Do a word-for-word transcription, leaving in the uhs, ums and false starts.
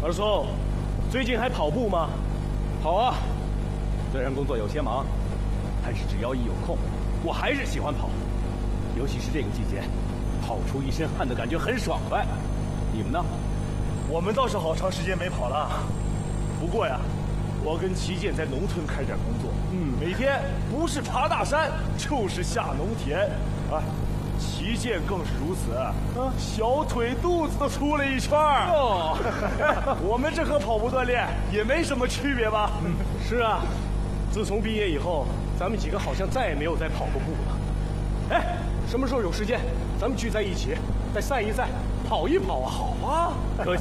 二松，最近还跑步吗？ 跑啊，虽然工作有些忙，但是只要一有空，我还是喜欢跑。尤其是这个季节，跑出一身汗的感觉很爽快。你们呢？ 我们倒是好长时间没跑了。不过呀，我跟齐健在农村开展工作，嗯，每天不是爬大山，就是下农田，啊。齐健更是如此，啊，小腿肚子都粗了一圈儿。哦，我们这和跑步锻炼也没什么区别吧？嗯，是啊，自从毕业以后，咱们几个好像再也没有再跑过步了。哎，什么时候有时间，咱们聚在一起，再赛一赛，跑一跑啊！好啊，可。